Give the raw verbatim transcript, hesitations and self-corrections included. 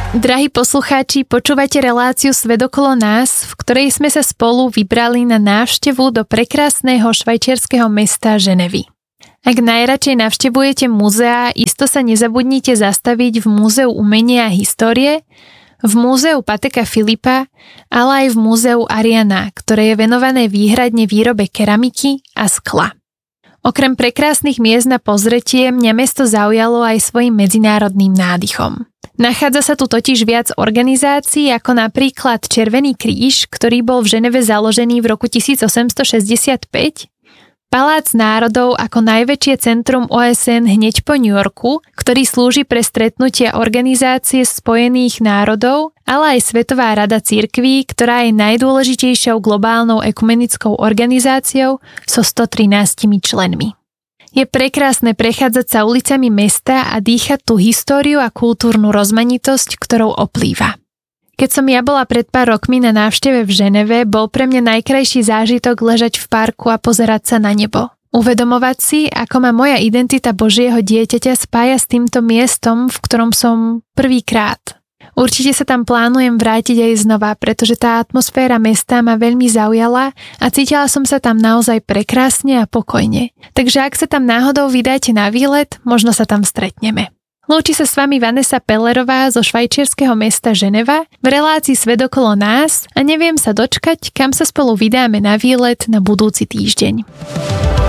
Drahí poslucháči, počúvate reláciu Svet okolo nás, v ktorej sme sa spolu vybrali na návštevu do prekrásneho švajčiarskeho mesta Ženevy. Ak najradšej navštevujete múzea, isto sa nezabudnite zastaviť v Múzeu umenia a histórie, v Múzeu Pateka Filipa, ale aj v Múzeu Ariana, ktoré je venované výhradne výrobe keramiky a skla. Okrem prekrásnych miest na pozretie mňa mesto zaujalo aj svojim medzinárodným nádychom. Nachádza sa tu totiž viac organizácií ako napríklad Červený kríž, ktorý bol v Ženeve založený v roku tisícosemstošesťdesiatpäť, Palác národov ako najväčšie centrum ó es en hneď po New Yorku, ktorý slúži pre stretnutia Organizácie Spojených národov, ale aj Svetová rada cirkví, ktorá je najdôležitejšou globálnou ekumenickou organizáciou so stotrinásť členmi. Je prekrásne prechádzať sa ulicami mesta a dýchať tú históriu a kultúrnu rozmanitosť, ktorou oplýva. Keď som ja bola pred pár rokmi na návšteve v Ženeve, bol pre mňa najkrajší zážitok ležať v parku a pozerať sa na nebo. Uvedomovať si, ako ma moja identita Božieho dieťaťa spája s týmto miestom, v ktorom som prvýkrát. Určite sa tam plánujem vrátiť aj znova, pretože tá atmosféra mesta ma veľmi zaujala a cítila som sa tam naozaj prekrásne a pokojne. Takže ak sa tam náhodou vydáte na výlet, možno sa tam stretneme. Lúči sa s vami Vanessa Pellerová zo švajčiarskeho mesta Ženeva v relácii Svet okolo nás a neviem sa dočkať, kam sa spolu vydáme na výlet na budúci týždeň.